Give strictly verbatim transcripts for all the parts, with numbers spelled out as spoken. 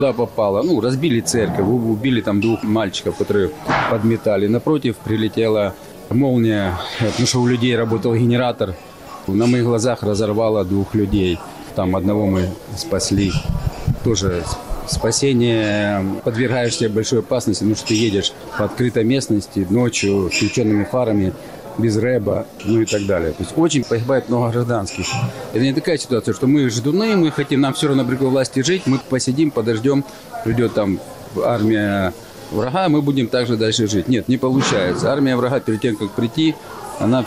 Туда попало, ну, разбили церковь, убили там двух мальчиков, которые подметали. Напротив прилетела молния, потому что у людей работал генератор. На моих глазах разорвало двух людей. Там одного мы спасли. Тоже спасение, подвергаешься большой опасности, потому что ты едешь по открытой местности ночью с включенными фарами, без рэба, ну и так далее. То есть очень погибает много гражданских. Это не такая ситуация, что мы ждуны, мы хотим, нам все равно при власти жить, мы посидим, подождем, придет там армия врага, мы будем также дальше жить. Нет, не получается. Армия врага перед тем, как прийти, она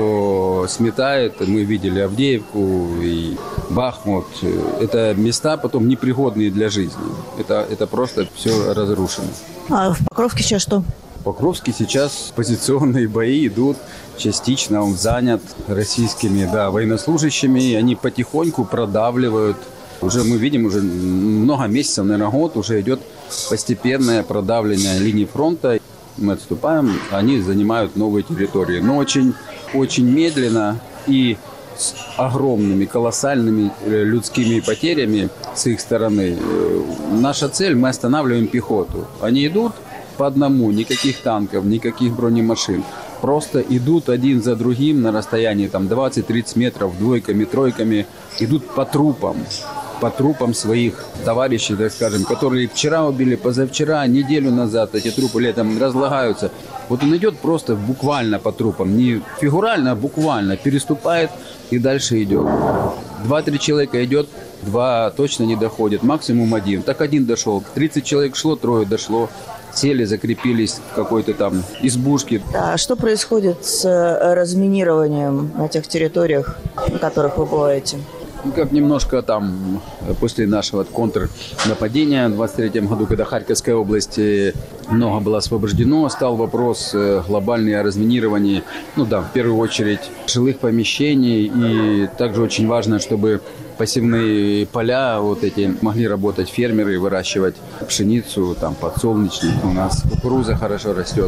все сметает. Мы видели Авдеевку и Бахмут. Это места потом непригодные для жизни. Это, это просто все разрушено. А в Покровске сейчас что? В Покровске сейчас позиционные бои идут. Частично он занят российскими, да, военнослужащими. И они потихоньку продавливают. Уже мы видим, уже много месяцев, наверное, год, уже идет постепенное продавливание линии фронта. Мы отступаем, они занимают новые территории. Но очень, очень медленно и с огромными, колоссальными людскими потерями с их стороны. Наша цель – мы останавливаем пехоту. Они идут по одному, никаких танков, никаких бронемашин. Просто идут один за другим на расстоянии там, двадцать-тридцать метров, двойками, тройками. Идут по трупам. по трупам своих товарищей, так скажем, которые вчера убили, позавчера, неделю назад эти трупы летом разлагаются. Вот он идет просто буквально по трупам, не фигурально, а буквально, переступает и дальше идет. Два-три человека идет, два точно не доходят, максимум один. Так один дошел, тридцать человек шло, трое дошло. Сели, закрепились в какой-то там избушке. А что происходит с разминированием на тех территориях, на которых вы бываете? Ну, как немножко там после нашего контрнападения в двадцать третьем году, когда Харьковская область много было освобождено, стал вопрос глобальный о разминировании, ну да, в первую очередь жилых помещений. И также очень важно, чтобы посевные поля вот эти могли работать фермеры, выращивать пшеницу, там подсолнечник, у нас кукуруза хорошо растет.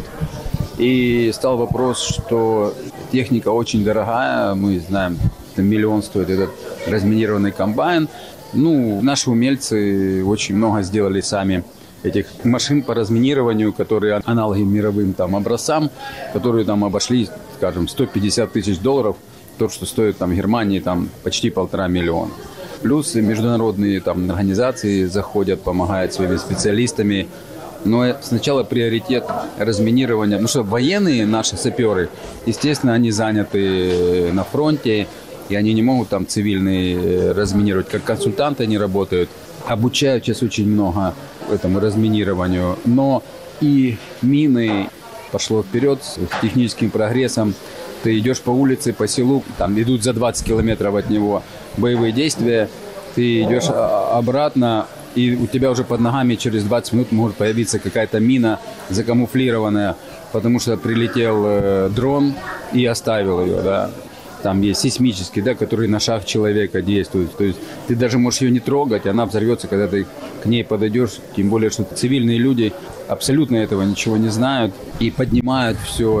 И стал вопрос, что техника очень дорогая, мы знаем, миллион стоит этот разминированный комбайн. Ну, наши умельцы очень много сделали сами этих машин по разминированию, которые аналоги мировым там образцам, которые там обошли, скажем, сто пятьдесят тысяч долларов. То, что стоит там в Германии там почти полтора миллиона. Плюс международные там организации заходят, помогают своими специалистами. Но сначала приоритет разминирования, потому что военные наши саперы, естественно, они заняты на фронте, и они не могут там цивильные разминировать. Как консультанты они работают, обучают сейчас очень много этому разминированию. Но и мины пошло вперед с техническим прогрессом. Ты идешь по улице, по селу, там идут за двадцать километров от него боевые действия, ты идешь обратно, и у тебя уже под ногами через двадцать минут может появиться какая-то мина закамуфлированная, потому что прилетел э, дрон и оставил ее, да. Там есть сейсмический, да, который на шаг человека действует. То есть ты даже можешь ее не трогать, она взорвется, когда ты к ней подойдешь. Тем более, что цивильные люди абсолютно этого ничего не знают. И поднимают все,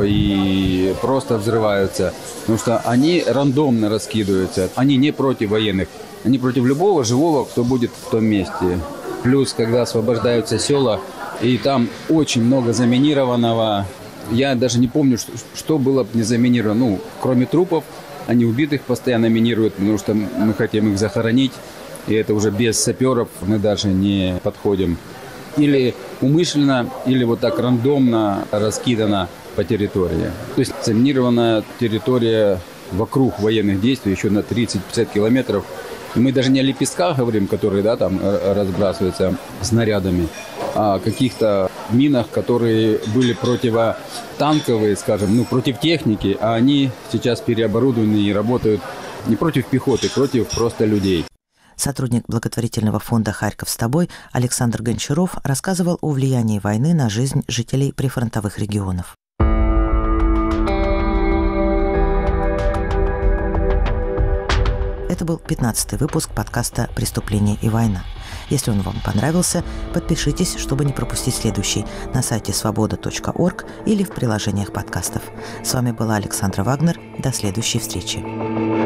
и просто взрываются. Потому что они рандомно раскидываются. Они не против военных. Они против любого живого, кто будет в том месте. Плюс, когда освобождаются села, и там очень много заминированного. Я даже не помню, что, что было не заминировано. Ну, кроме трупов, они убитых постоянно минируют, потому что мы хотим их захоронить. И это уже без саперов мы даже не подходим. Или умышленно, или вот так рандомно раскидано по территории. То есть заминированная территория вокруг военных действий еще на тридцать-пятьдесят километров. И мы даже не о лепестках говорим, которые, да, там разбрасываются снарядами, а о каких-то минах, которые были противотанковые, скажем, ну, против техники, а они сейчас переоборудованы и работают не против пехоты, против просто людей. Сотрудник благотворительного фонда «Харьков с тобой» Александр Гончаров рассказывал о влиянии войны на жизнь жителей прифронтовых регионов. Это был пятнадцатый выпуск подкаста «Преступление и война». Если он вам понравился, подпишитесь, чтобы не пропустить следующий на сайте свобода точка орг или в приложениях подкастов. С вами была Александра Вагнер. До следующей встречи.